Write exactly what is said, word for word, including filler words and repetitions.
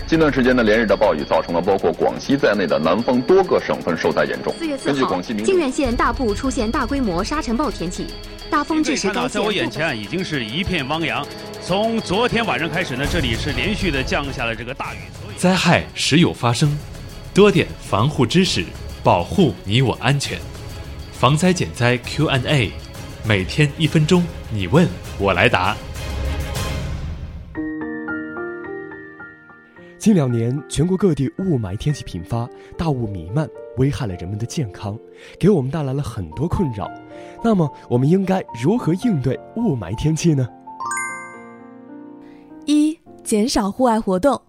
近段时间呢，连日的暴雨造成了包括广西在内的南方多个省份受灾严重。 四月四号，靖远县大部出现大规模沙尘暴天气，大风致使该县。 在我眼前已经是一片汪洋。从昨天晚上开始呢，这里是连续的降下了这个大雨。 灾害时有发生，多点防护知识，保护你我安全。防灾减灾 Q and A， 每天一分钟，你问我来答。 近两年，全国各地雾霾天气频发，大雾弥漫，危害了人们的健康，给我们带来了很多困扰。那么，我们应该如何应对雾霾天气呢？ 一、减少户外活动。